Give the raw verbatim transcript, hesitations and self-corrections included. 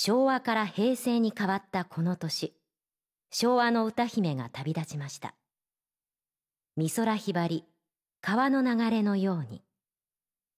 昭和から平成に変わったこの年、昭和の歌姫が旅立ちました。美空ひばり、川の流れのように。